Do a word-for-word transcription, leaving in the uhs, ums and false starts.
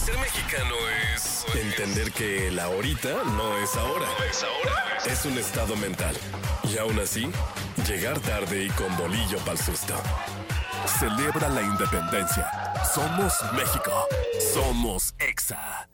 Ser mexicano es... entender que el ahorita no es ahora. No es ahora. Es un estado mental. Y aún así, llegar tarde y con bolillo pa'l susto. Celebra la independencia. Somos México. Somos Exa.